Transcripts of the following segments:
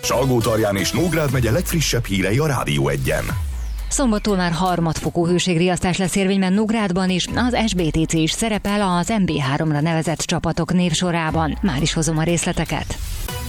Salgótarján és Nógrád megye legfrissebb hírei a Rádió 1-en. Szombattól már harmadfokú hőségriasztás lesz érvényben Nógrádban is, az SBTC is szerepel az MB3-ra nevezett csapatok névsorában. Már is hozom a részleteket.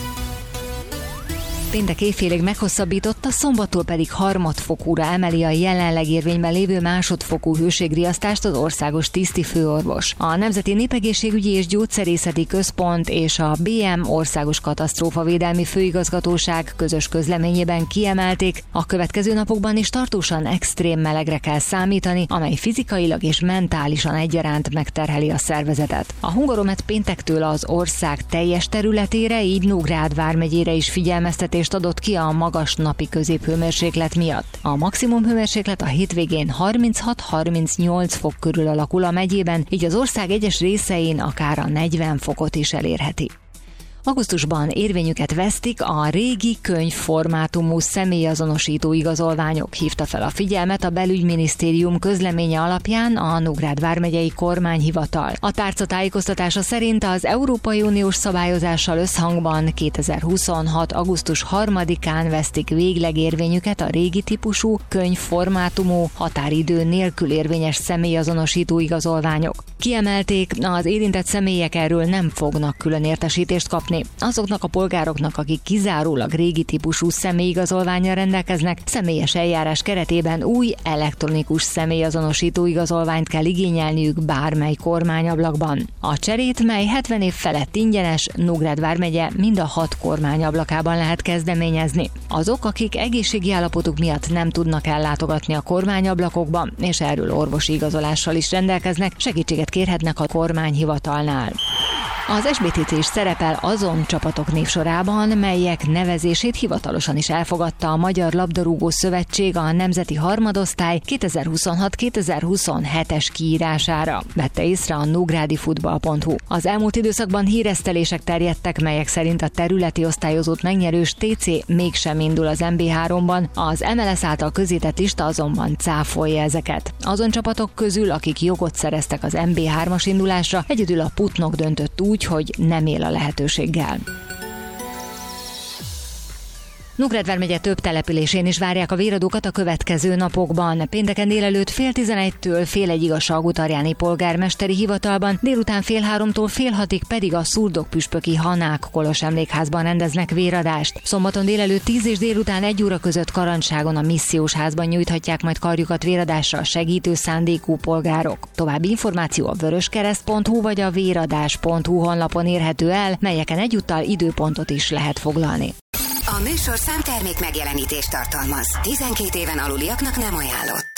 Péntek éjfélig meghosszabbította, szombattól pedig harmadfokúra emeli a jelenleg érvényben lévő másodfokú hőségriasztást az országos tisztifőorvos. A Nemzeti Népegészségügyi és Gyógyszerészeti Központ és a BM Országos Katasztrófavédelmi Főigazgatóság közös közleményében kiemelték, a következő napokban is tartósan extrém melegre kell számítani, amely fizikailag és mentálisan egyaránt megterheli a szervezetet. A Hungaromet péntektől az ország teljes területére, így Nógrád vármegyére is figyelmeztetést adott ki a magas napi középhőmérséklet miatt. A maximum hőmérséklet a hétvégén 36-38 fok körül alakul a megyében, így az ország egyes részein akár a 40 fokot is elérheti. Augusztusban érvényüket vesztik a régi könyvformátumú személyazonosító igazolványok, hívta fel a figyelmet a Belügyminisztérium közleménye alapján a Nógrád vármegyei kormányhivatal. A tárca tájékoztatása szerint az Európai Uniós szabályozással összhangban 2026. augusztus 3-án vesztik végleg érvényüket a régi típusú könyvformátumú határidő nélkül érvényes személyazonosító igazolványok. Kiemelték, az érintett személyek erről nem fognak külön értesítést kapni. Azoknak a polgároknak, akik kizárólag régi típusú személyigazolvánnyal rendelkeznek, személyes eljárás keretében új elektronikus személyazonosító igazolványt kell igényelniük bármely kormányablakban. A cserét, mely 70 év felett ingyenes, Nógrád vármegye mind a 6 kormányablakában lehet kezdeményezni. Azok, akik egészségi állapotuk miatt nem tudnak ellátogatni a kormányablakokba, és erről orvosi igazolással is rendelkeznek, segítséget kérhetnek a kormányhivatalnál. Az SBTC is szerepel azon csapatok névsorában, melyek nevezését hivatalosan is elfogadta a Magyar Labdarúgó Szövetség a Nemzeti Harmadosztály 2026-2027-es kiírására, vette észre a nógrádi-futball.hu. Az elmúlt időszakban híresztelések terjedtek, melyek szerint a területi osztályozót megnyerős TC mégsem indul az MB3-ban, az MLS által közzétett lista azonban cáfolja ezeket. Azon csapatok közül, akik jogot szereztek az MB3-as indulásra, egyedül a Putnok döntött úgy, hogy nem él a lehetőséggel. Nógrád vármegye több településén is várják a véradókat a következő napokban. Pénteken délelőtt 12:30-től fél egyig a Salgótarjáni polgármesteri hivatalban, délután 14:30-tól fél 6-ig pedig a Szurdok-püspöki Hanák Kolos emlékházban rendeznek véradást. Szombaton délelőtt 10 és délután 1 óra között Karancságon a Missziós házban nyújthatják majd karjukat véradásra a segítő szándékú polgárok. További információ a vöröskereszt.hu vagy a véradás.hu honlapon érhető el, melyeken egyúttal időpontot is lehet foglalni. A műsorszám termék megjelenítést tartalmaz. 12 éven aluliaknak nem ajánlott.